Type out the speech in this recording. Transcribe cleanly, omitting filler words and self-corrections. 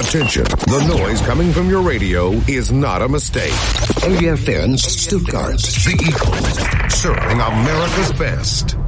Attention, the noise coming from your radio is not a mistake. AFN Stuttgart, the Eagle, serving America's best.